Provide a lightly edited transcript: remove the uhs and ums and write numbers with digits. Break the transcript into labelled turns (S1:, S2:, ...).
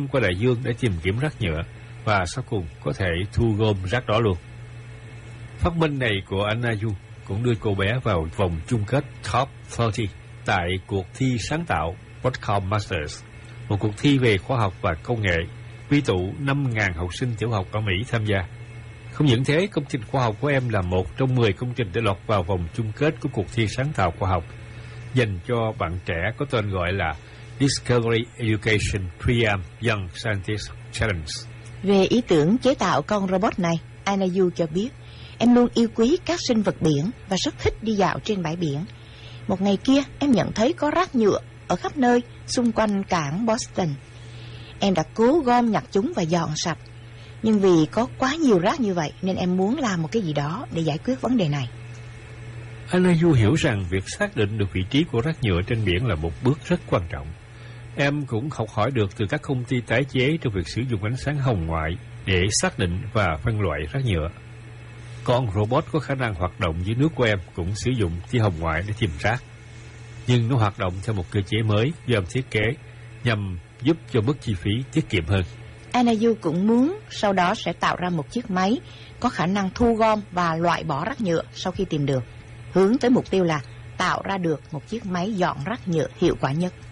S1: băng qua đại dương để tìm kiếm rác nhựa và sau cùng có thể thu gom rác đó luôn. Phát minh này của Anayu cũng đưa cô bé vào vòng chung kết Top 30 tại cuộc thi sáng tạo Podcast Masters, một cuộc thi về khoa học và công nghệ, quy tụ 5.000 học sinh tiểu học ở Mỹ tham gia. Không những thế, công trình khoa học của em là một trong 10 công trình để lọt vào vòng chung kết của cuộc thi sáng tạo khoa học dành cho bạn trẻ có tên gọi là Discovery Education Priam Young Scientist Challenge.
S2: Về ý tưởng chế tạo con robot này, Anayu cho biết, em luôn yêu quý các sinh vật biển và rất thích đi dạo trên bãi biển. Một ngày kia, em nhận thấy có rác nhựa ở khắp nơi xung quanh cảng Boston. Em đã cố gom nhặt chúng và dọn sạch. Nhưng vì có quá nhiều rác như vậy nên em muốn làm một cái gì đó để giải quyết vấn đề này.
S1: Anayu hiểu rằng việc xác định được vị trí của rác nhựa trên biển là một bước rất quan trọng. Em cũng học hỏi được từ các công ty tái chế trong việc sử dụng ánh sáng hồng ngoại để xác định và phân loại rác nhựa. Con robot có khả năng hoạt động dưới nước của em cũng sử dụng tia hồng ngoại để tìm rác. Nhưng nó hoạt động theo một cơ chế mới do em thiết kế nhằm giúp cho mức chi phí tiết kiệm hơn.
S2: Anayu cũng muốn sau đó sẽ tạo ra một chiếc máy có khả năng thu gom và loại bỏ rác nhựa sau khi tìm được, hướng tới mục tiêu là tạo ra được một chiếc máy dọn rác nhựa hiệu quả nhất.